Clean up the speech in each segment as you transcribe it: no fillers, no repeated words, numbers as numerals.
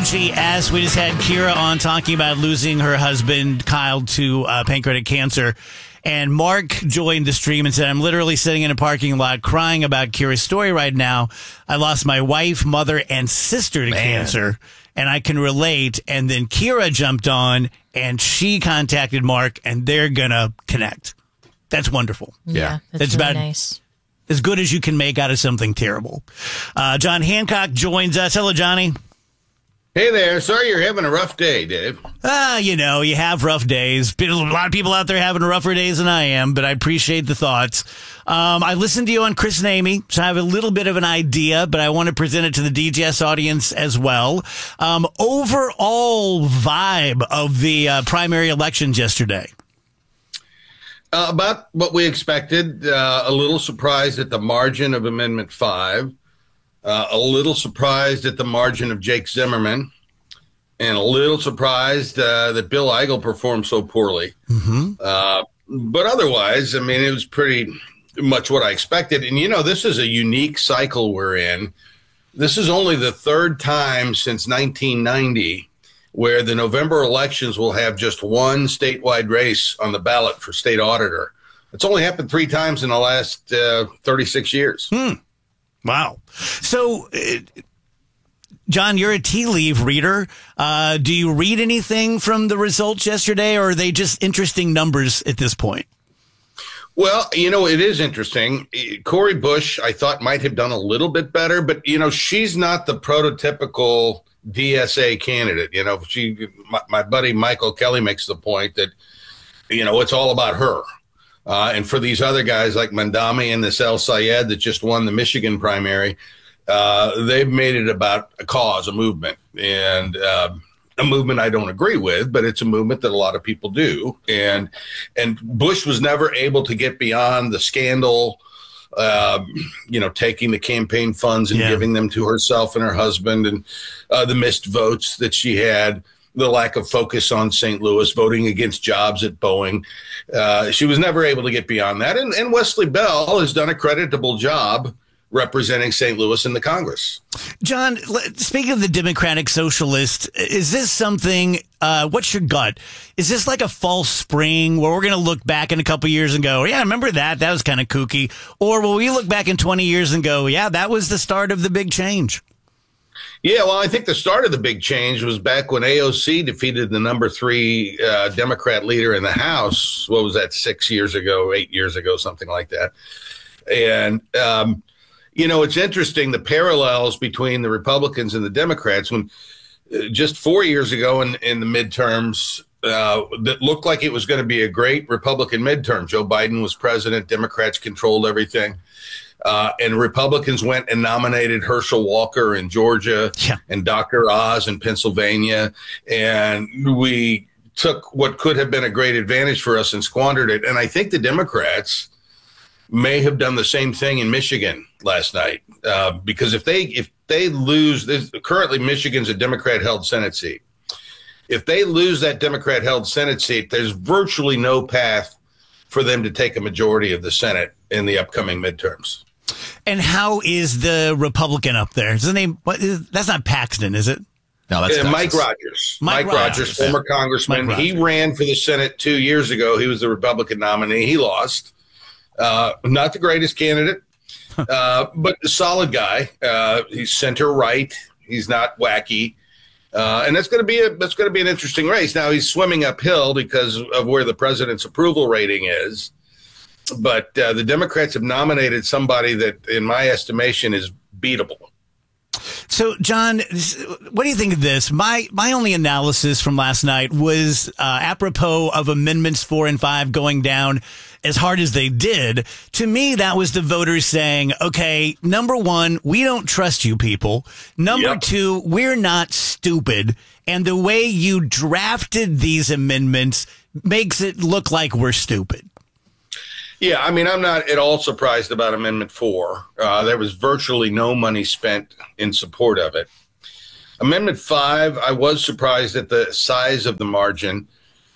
WGS. We just had Kira on talking about losing her husband, Kyle, to pancreatic cancer. And Mark joined the stream and said, I'm literally sitting in a parking lot crying about Kira's story right now. I lost my wife, mother, and sister to cancer, and I can relate. And then Kira jumped on, and she contacted Mark, and they're going to connect. That's wonderful. Yeah, that's really nice. As good as you can make out of something terrible. John Hancock joins us. Hello, Johnny. Hey there. Sorry you're having a rough day, Dave. You have rough days. A lot of people out there having rougher days than I am, but I appreciate the thoughts. I listened to you on Chris and Amy, so I have a little bit of an idea, but I want to present it to the DGS audience as well. Overall vibe of the primary elections yesterday. About what we expected. A little surprised at the margin of Amendment 5. A little surprised at the margin of Jake Zimmerman, and a little surprised that Bill Eigel performed so poorly. But otherwise, I mean, it was pretty much what I expected. And, this is a unique cycle we're in. This is only the third time since 1990 where the November elections will have just one statewide race on the ballot for state auditor. It's only happened 3 times in the last 36 years. Wow. So, John, you're a tea leaf reader. Do you read anything from the results yesterday, or are they just interesting numbers at this point? Well, it is interesting. Cori Bush, I thought, might have done a little bit better, but, she's not the prototypical DSA candidate. My buddy Michael Kelly makes the point that, it's all about her. And for these other guys like Mandami and this El Sayed that just won the Michigan primary, they've made it about a cause, a movement, and a movement I don't agree with, but it's a movement that a lot of people do. And Bush was never able to get beyond the scandal, taking the campaign funds and giving them to herself and her husband, and the missed votes that she had. The lack of focus on St. Louis, voting against jobs at Boeing. She was never able to get beyond that. And Wesley Bell has done a creditable job representing St. Louis in the Congress. John, speaking of the Democratic Socialist, is this something, what's your gut? Is this like a false spring where we're going to look back in a couple years and go, yeah, remember that? That was kind of kooky. Or will we look back in 20 years and go, yeah, that was the start of the big change? Yeah, well, I think the start of the big change was back when AOC defeated the number 3 Democrat leader in the House. What was that, 6 years ago, 8 years ago, something like that. And, it's interesting, the parallels between the Republicans and the Democrats. When just 4 years ago in the midterms, that looked like it was going to be a great Republican midterm. Joe Biden was president. Democrats controlled everything. And Republicans went and nominated Herschel Walker in Georgia and Dr. Oz in Pennsylvania. And we took what could have been a great advantage for us and squandered it. And I think the Democrats may have done the same thing in Michigan last night, because if they lose, currently Michigan's a Democrat-held Senate seat. If they lose that Democrat-held Senate seat, there's virtually no path for them to take a majority of the Senate in the upcoming midterms. And how is the Republican up there? Is his name? That's not Paxton, is it? No, that's Mike Rogers. Mike Rogers, former congressman. He ran for the Senate 2 years ago. He was the Republican nominee. He lost. Not the greatest candidate, but a solid guy. He's center right. He's not wacky. And that's going to be an interesting race. Now he's swimming uphill because of where the president's approval rating is. But the Democrats have nominated somebody that, in my estimation, is beatable. So, John, what do you think of this? My only analysis from last night was apropos of Amendments 4 and 5 going down as hard as they did. To me, that was the voters saying, okay, number one, we don't trust you people. Number two, we're not stupid. And the way you drafted these amendments makes it look like we're stupid. Yeah, I mean, I'm not at all surprised about Amendment 4. There was virtually no money spent in support of it. Amendment 5, I was surprised at the size of the margin.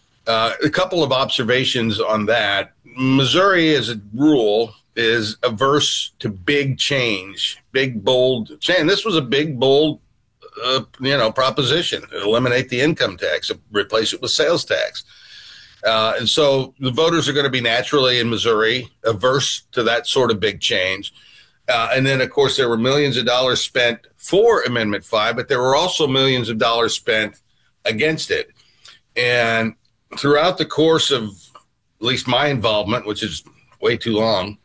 A couple of observations on that. Missouri, as a rule, is averse to big change, big, bold change. This was a big, bold proposition. Eliminate the income tax, replace it with sales tax. And so the voters are going to be naturally in Missouri averse to that sort of big change. And then, of course, there were millions of dollars spent for Amendment 5, but there were also millions of dollars spent against it. And throughout the course of at least my involvement, which is way too long,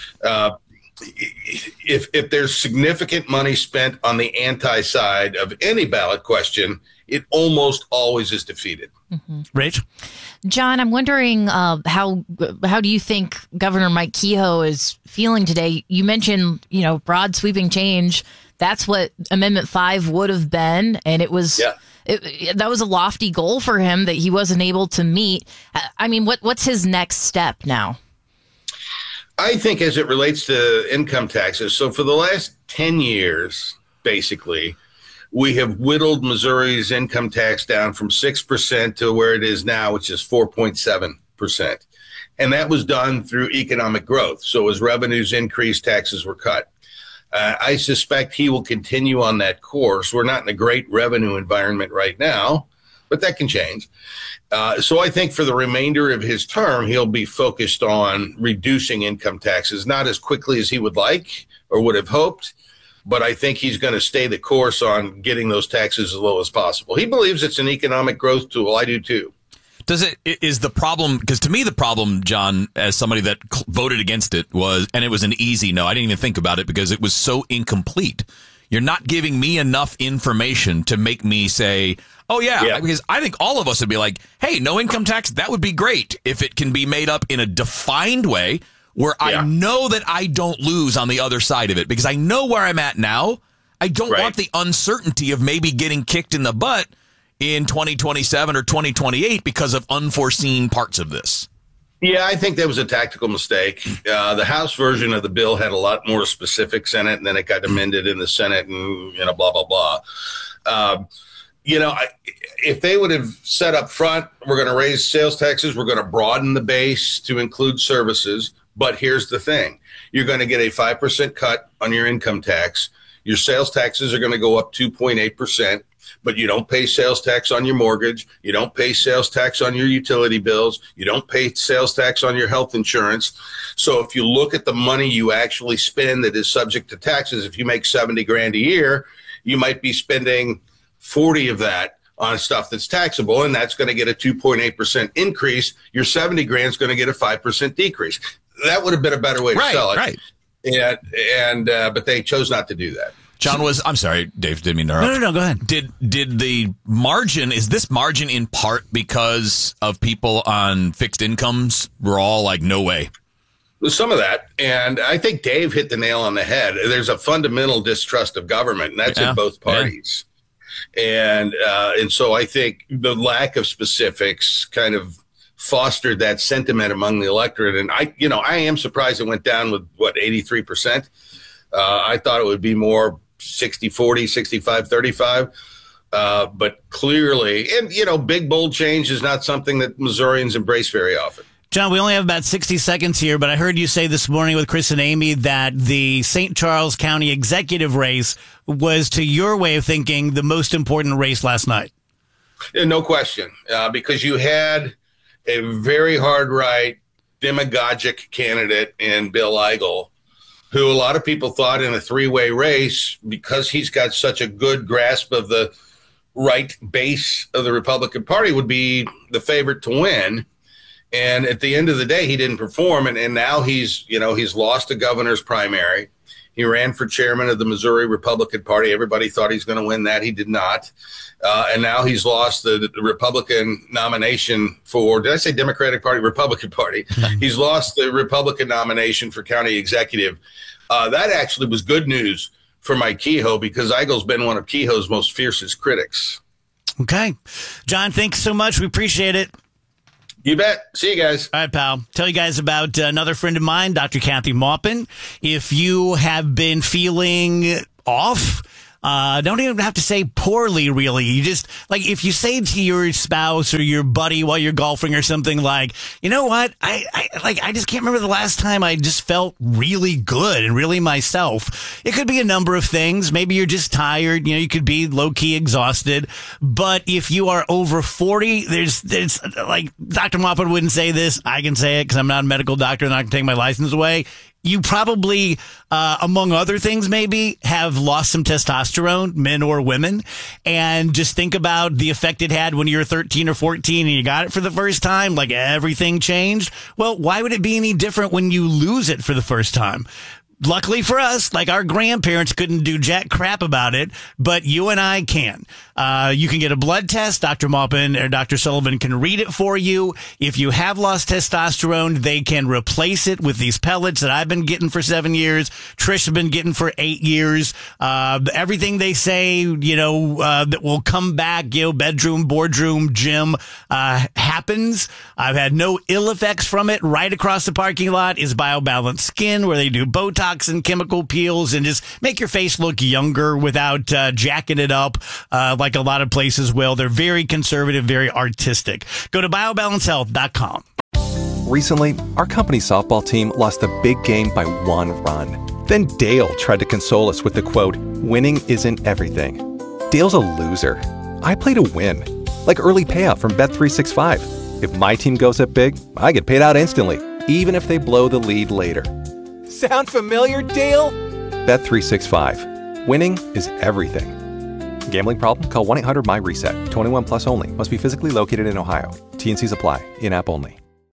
if there's significant money spent on the anti-side of any ballot question, it almost always is defeated. Mm-hmm. Rach? John, I'm wondering how do you think Governor Mike Kehoe is feeling today? You mentioned, broad sweeping change. That's what Amendment 5 would have been, and it was that was a lofty goal for him that he wasn't able to meet. I mean, what's his next step now? I think as it relates to income taxes, so for the last 10 years, basically, we have whittled Missouri's income tax down from 6% to where it is now, which is 4.7%. And that was done through economic growth. So as revenues increased, taxes were cut. I suspect he will continue on that course. We're not in a great revenue environment right now, but that can change. So I think for the remainder of his term, he'll be focused on reducing income taxes, not as quickly as he would like or would have hoped, but I think he's going to stay the course on getting those taxes as low as possible. He believes it's an economic growth tool. I do too. Is the problem, because to me the problem, John, as somebody that voted against it was, and it was an easy no, I didn't even think about it because it was so incomplete. You're not giving me enough information to make me say, oh, yeah, because I think all of us would be like, hey, no income tax, that would be great if it can be made up in a defined way where I know that I don't lose on the other side of it because I know where I'm at now. I don't want the uncertainty of maybe getting kicked in the butt in 2027 or 2028 because of unforeseen parts of this. Yeah, I think that was a tactical mistake. The House version of the bill had a lot more specifics in it, and then it got amended in the Senate and, blah, blah, blah. If they would have said up front, we're going to raise sales taxes, we're going to broaden the base to include services, but here's the thing. You're going to get a 5% cut on your income tax. Your sales taxes are going to go up 2.8%. But you don't pay sales tax on your mortgage. You don't pay sales tax on your utility bills. You don't pay sales tax on your health insurance. So if you look at the money you actually spend that is subject to taxes, if you make $70,000 a year, you might be spending 40 of that on stuff that's taxable, and that's going to get a 2.8% increase. Your $70,000 is going to get a 5% decrease. That would have been a better way to sell it. Right. But they chose not to do that. John I'm sorry, Dave, didn't mean to interrupt. No, go ahead. Did the margin, is this margin in part because of people on fixed incomes were all like, no way? Some of that. And I think Dave hit the nail on the head. There's a fundamental distrust of government, and that's in both parties. Yeah. And so I think the lack of specifics kind of fostered that sentiment among the electorate. And I am surprised it went down with 83%. I thought it would be more 60-40, 65-35. But clearly, and, big, bold change is not something that Missourians embrace very often. John, we only have about 60 seconds here, but I heard you say this morning with Chris and Amy that the St. Charles County executive race was, to your way of thinking, the most important race last night. No question, because you had a very hard right, demagogic candidate in Bill Eigel, who a lot of people thought in a three-way race, because he's got such a good grasp of the right base of the Republican Party, would be the favorite to win. And at the end of the day, he didn't perform. And now he's lost a governor's primary. He ran for chairman of the Missouri Republican Party. Everybody thought he's going to win that. He did not. And now he's lost the Republican nomination for, did I say Democratic Party? Republican Party. He's lost the Republican nomination for county executive. That actually was good news for Mike Kehoe because Eigel's been one of Kehoe's most fiercest critics. Okay. John, thanks so much. We appreciate it. You bet. See you guys. All right, pal. Tell you guys about another friend of mine, Dr. Kathy Maupin. If you have been feeling off, Don't even have to say poorly, really. You just, like, if you say to your spouse or your buddy while you're golfing or something like, you know what? I just can't remember the last time I just felt really good and really myself. It could be a number of things. Maybe you're just tired. You could be low-key exhausted. But if you are over 40, there's like, Dr. Maupin wouldn't say this. I can say it because I'm not a medical doctor and I can take my license away. You probably, among other things, maybe have lost some testosterone, men or women, and just think about the effect it had when you were 13 or 14 and you got it for the first time, like everything changed. Well, why would it be any different when you lose it for the first time? Luckily for us, like our grandparents couldn't do jack crap about it, but you and I can. You can get a blood test. Dr. Maupin or Dr. Sullivan can read it for you. If you have lost testosterone, they can replace it with these pellets that I've been getting for 7 years. Trish has been getting for 8 years. Everything they say, that will come back, bedroom, boardroom, gym, happens. I've had no ill effects from it. Right across the parking lot is BioBalance Skin, where they do Botox and chemical peels and just make your face look younger without jacking it up like a lot of places will. They're very conservative, very artistic. Go to biobalancehealth.com. Recently, our company's softball team lost a big game by 1 run. Then Dale tried to console us with the quote, "Winning isn't everything." Dale's a loser. I play to win, like early payout from Bet365. If my team goes up big, I get paid out instantly, even if they blow the lead later. Sound familiar, Dale? Bet365. Winning is everything. Gambling problem? Call 1-800-MY-RESET. 21 plus only. Must be physically located in Ohio. T&Cs apply. In-app only.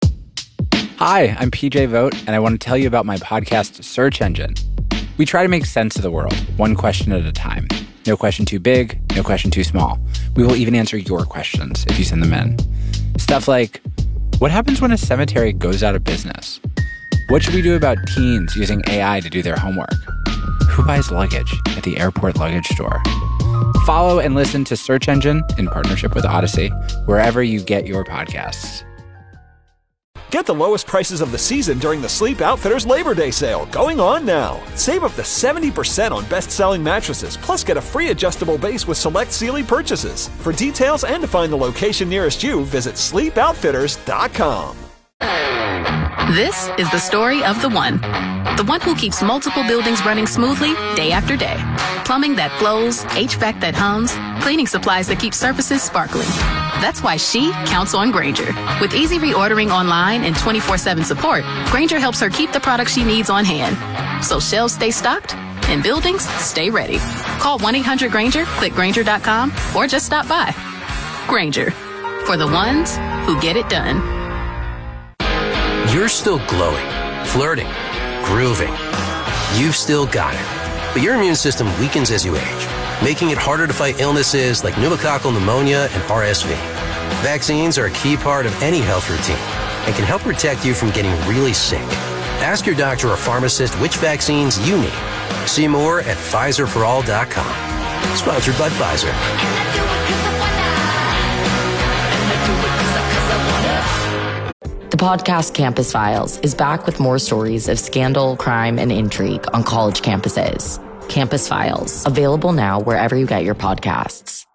Hi, I'm PJ Vogt, and I want to tell you about my podcast, Search Engine. We try to make sense of the world, one question at a time. No question too big, no question too small. We will even answer your questions if you send them in. Stuff like, what happens when a cemetery goes out of business? What should we do about teens using AI to do their homework? Who buys luggage at the airport luggage store? Follow and listen to Search Engine in partnership with Odyssey, wherever you get your podcasts. Get the lowest prices of the season during the Sleep Outfitters Labor Day sale, going on now. Save up to 70% on best-selling mattresses, plus get a free adjustable base with select Sealy purchases. For details and to find the location nearest you, visit sleepoutfitters.com. This is the story of the one who keeps multiple buildings running smoothly day after day. Plumbing that flows, HVAC that hums, cleaning supplies that keep surfaces sparkling. That's why she counts on Grainger. With easy reordering online and 24/7 support, Grainger helps her keep the products she needs on hand, so shelves stay stocked and buildings stay ready. Call 1-800-GRAINGER, click Grainger.com, or just stop by. Grainger, for the ones who get it done. You're still glowing, flirting, grooving. You've still got it. But your immune system weakens as you age, making it harder to fight illnesses like pneumococcal pneumonia and RSV. Vaccines are a key part of any health routine and can help protect you from getting really sick. Ask your doctor or pharmacist which vaccines you need. See more at PfizerForAll.com. Sponsored by Pfizer. The podcast Campus Files is back with more stories of scandal, crime, and intrigue on college campuses. Campus Files, available now wherever you get your podcasts.